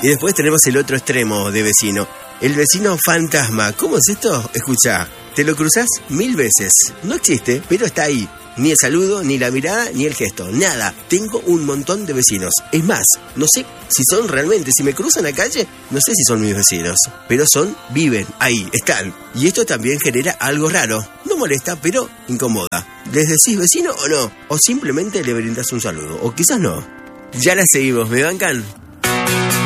Y después tenemos el otro extremo de vecino. El vecino fantasma. ¿Cómo es esto? Escuchá, te lo cruzás 1000 veces. No existe, pero está ahí. Ni el saludo, ni la mirada, ni el gesto. Nada. Tengo un montón de vecinos. Es más, no sé si son realmente. Si me cruzan la calle, no sé si son mis vecinos. Pero viven, ahí, están. Y esto también genera algo raro. No molesta, pero incomoda. ¿Les decís vecino o no? O simplemente le brindás un saludo. O quizás no. Ya la seguimos, ¿me bancan?